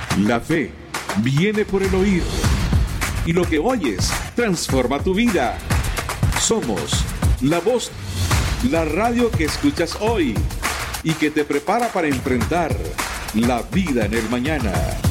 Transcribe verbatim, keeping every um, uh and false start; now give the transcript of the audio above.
La fe viene por el oír. Y lo que oyes transforma tu vida. Somos La Voz, la radio que escuchas hoy y que te prepara para enfrentar la vida en el mañana.